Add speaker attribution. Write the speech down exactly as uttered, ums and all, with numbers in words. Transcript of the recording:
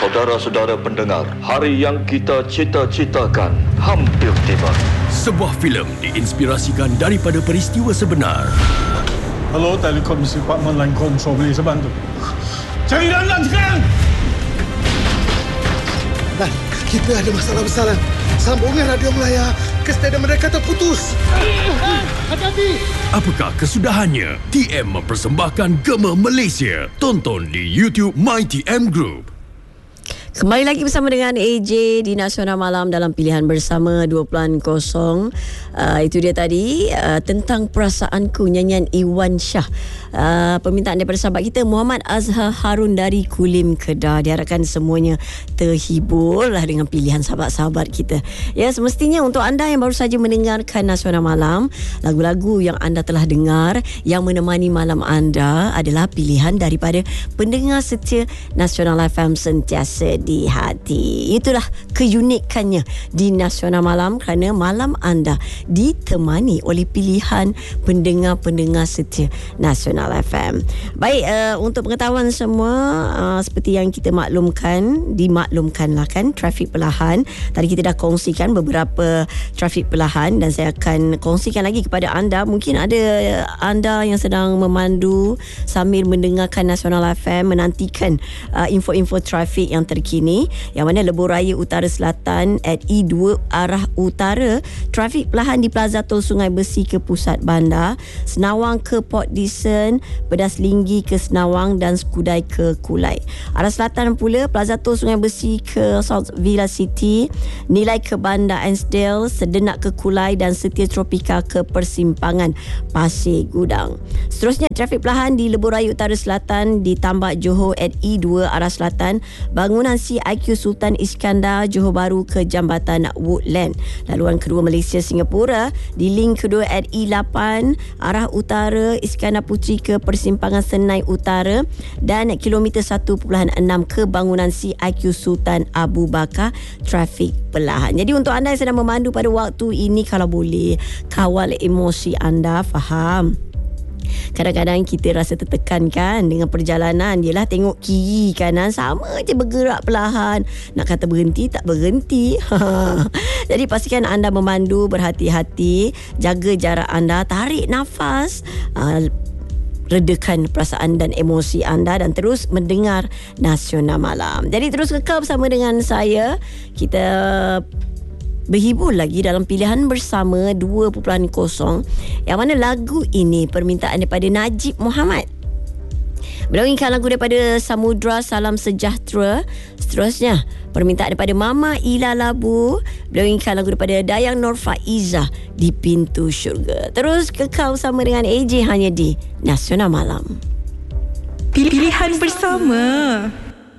Speaker 1: Saudara-saudara pendengar, hari yang kita cita-citakan hampir tiba.
Speaker 2: Sebuah filem diinspirasikan daripada peristiwa sebenar.
Speaker 3: Hello, Telekom Department Line Control, boleh saya bantu? Cari Lan sekarang!
Speaker 4: Lan, kita ada masalah besar, Lan. Sambungan radio Melaya ke stadium mereka terputus.
Speaker 3: Hati-hati!
Speaker 2: Apakah kesudahannya? T M mempersembahkan Gema Malaysia. Tonton di YouTube My T M Group.
Speaker 5: Kembali lagi bersama dengan A J di Nasional Malam dalam pilihan bersama dua kosong. Uh, itu dia tadi uh, tentang perasaanku, nyanyian Iwan Shah. Uh, permintaan daripada sahabat kita Muhammad Azhar Harun dari Kulim Kedah. Diharapkan semuanya terhibur lah dengan pilihan sahabat-sahabat kita. Ya, semestinya untuk anda yang baru saja mendengarkan Nasional Malam, lagu-lagu yang anda telah dengar yang menemani malam anda adalah pilihan daripada pendengar setia Nasional F M sentiasa di hati. Itulah keunikannya di Nasional Malam, kerana malam anda ditemani oleh pilihan pendengar-pendengar setia Nasional F M. Baik, uh, untuk pengetahuan semua, uh, seperti yang kita maklumkan, dimaklumkanlah kan, trafik perlahan. Tadi kita dah kongsikan beberapa trafik perlahan dan saya akan kongsikan lagi kepada anda. Mungkin ada anda yang sedang memandu sambil mendengarkan Nasional F M, menantikan uh, info-info trafik yang terkini, yang mana Lebuh Raya Utara Selatan at E dua arah utara, trafik perlahan di Plaza Tol Sungai Besi ke pusat bandar, Senawang ke Port Dickson, Pedas Linggi ke Senawang dan Skudai ke Kulai. Arah selatan pula, Plaza Tol Sungai Besi ke South Villa City, Nilai ke Bandar Ansdale, Sedenak ke Kulai dan Setia Tropika ke Persimpangan Pasir Gudang. Seterusnya, trafik perlahan di Lebuh Raya Utara Selatan di Tambak Johor at E dua arah selatan, bangunan C I Q Sultan Iskandar Johor Bahru ke Jambatan Woodland. Laluan kedua Malaysia Singapura di link kedua at E lapan arah utara, Iskandar Puteri ke Persimpangan Senai Utara dan kilometer satu perpuluhan enam ke bangunan C I Q Sultan Abu Bakar, trafik perlahan. Jadi untuk anda yang sedang memandu pada waktu ini, kalau boleh kawal emosi anda, faham? Kadang-kadang kita rasa tertekan kan dengan perjalanan. Yelah, tengok kiri kanan sama je bergerak perlahan. Nak kata berhenti, tak berhenti. Jadi pastikan anda memandu berhati-hati, jaga jarak anda, tarik nafas, uh, redakan perasaan dan emosi anda dan terus mendengar Nasional Malam. Jadi terus kekal bersama dengan saya. Kita berhibur lagi dalam pilihan bersama dua kosong, yang mana lagu ini permintaan daripada Najib Muhammad. Beliau inginkan lagu daripada Samudra Salam Sejahtera. Seterusnya, permintaan daripada Mama Ila Labu. Beliau inginkan lagu daripada Dayang Nur Faizah, Di Pintu Syurga. Terus kekal sama dengan A J hanya di Nasional Malam.
Speaker 6: Pilihan bersama.